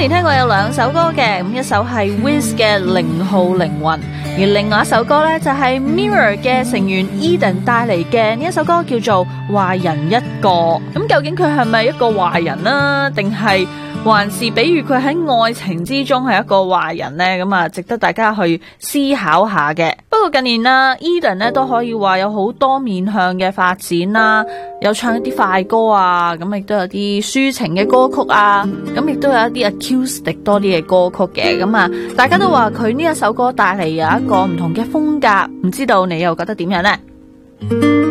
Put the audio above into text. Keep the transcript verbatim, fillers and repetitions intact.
年聽過有兩首歌嘅，咁一首係 Wiz 嘅零號靈魂，而另外一首歌呢，就係 Mirror 嘅成員 Eden 帶嚟嘅呢一首歌叫做壞人一個。咁究竟佢係咪一個壞人啦，定係還是比喻佢喺愛情之中係一個壞人呢？咁啊，值得大家去思考下嘅。不過近年啦 Eden 咧都可以話有好多面向嘅發展啦，有唱一啲快歌啊，咁亦都有啲抒情嘅歌曲啊，咁亦都有一啲 acoustic 多啲嘅歌曲嘅。咁啊，大家都話佢呢一首歌帶嚟有一個唔同嘅風格，唔知道你又覺得點樣呢？